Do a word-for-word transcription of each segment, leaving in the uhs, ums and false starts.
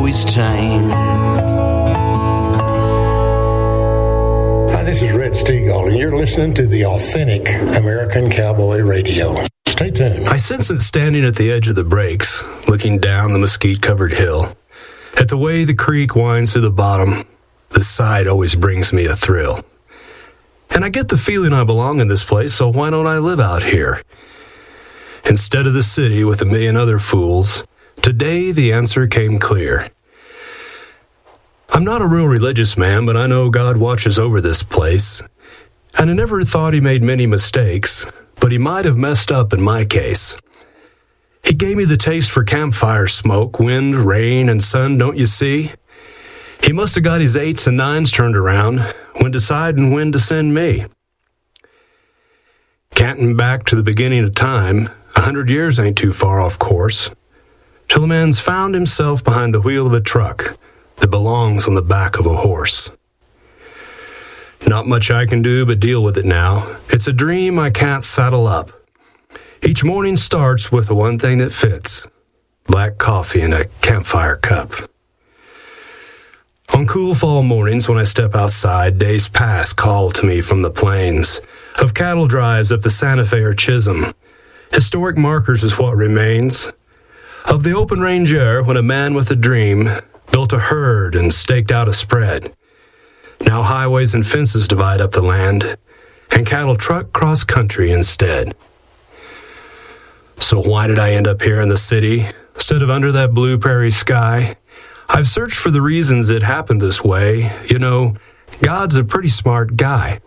always tame. Hi, this is Red Steagall, and you're listening to the authentic American Cowboy Radio. Stay tuned. I sense it standing at the edge of the breaks, looking down the mesquite-covered hill. At the way the creek winds through the bottom, the sight always brings me a thrill. And I get the feeling I belong in this place, so why don't I live out here? Instead of the city with a million other fools, today the answer came clear. I'm not a real religious man, but I know God watches over this place. And I never thought he made many mistakes, but he might have messed up in my case. He gave me the taste for campfire smoke, wind, rain, and sun, don't you see? He must have got his eights and nines turned around when deciding when to send me. Canting back to the beginning of time, a hundred years ain't too far off course, till a man's found himself behind the wheel of a truck that belongs on the back of a horse. Not much I can do but deal with it now. It's a dream I can't saddle up. Each morning starts with the one thing that fits: black coffee in a campfire cup. On cool fall mornings when I step outside, days past call to me from the plains, of cattle drives up the Santa Fe or Chisholm. Historic markers is what remains. Of the open range air when a man with a dream built a herd and staked out a spread. Now highways and fences divide up the land, and cattle truck cross country instead. So why did I end up here in the city, instead of under that blue prairie sky? I've searched for the reasons it happened this way. You know, God's a pretty smart guy.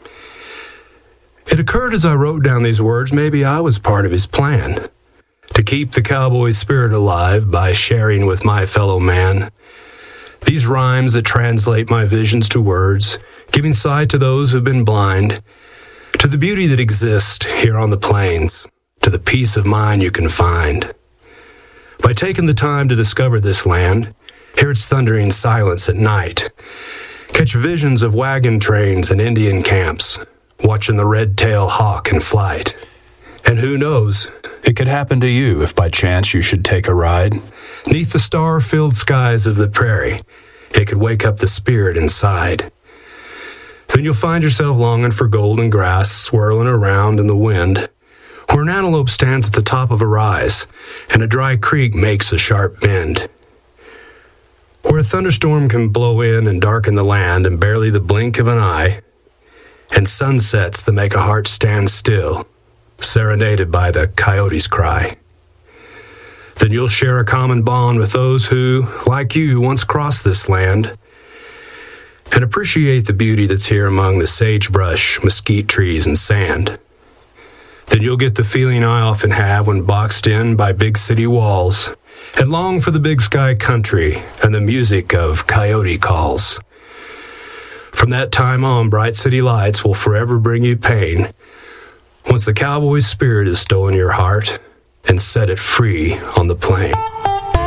It occurred as I wrote down these words, maybe I was part of his plan, to keep the cowboy spirit alive by sharing with my fellow man. These rhymes that translate my visions to words, giving sight to those who've been blind, to the beauty that exists here on the plains, to the peace of mind you can find. By taking the time to discover this land, hear its thundering silence at night, catch visions of wagon trains and Indian camps, watching the red-tailed hawk in flight. And who knows, it could happen to you if by chance you should take a ride. Neath the star-filled skies of the prairie, it could wake up the spirit inside. Then you'll find yourself longing for golden grass swirling around in the wind, where an antelope stands at the top of a rise, and a dry creek makes a sharp bend. Where a thunderstorm can blow in and darken the land in barely the blink of an eye, and sunsets that make a heart stand still, serenaded by the coyote's cry. Then you'll share a common bond with those who, like you, once crossed this land, and appreciate the beauty that's here among the sagebrush, mesquite trees, and sand. Then you'll get the feeling I often have when boxed in by big city walls, and long for the big sky country and the music of coyote calls. From that time on, bright city lights will forever bring you pain, once the cowboy spirit has stolen your heart and set it free on the plain.